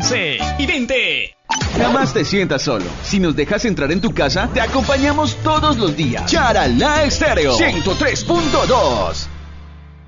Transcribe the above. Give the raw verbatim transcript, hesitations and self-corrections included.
Pase y vente. Jamás te sientas solo. Si nos dejas entrar en tu casa, te acompañamos todos los días. Charalá Estéreo ciento tres punto dos.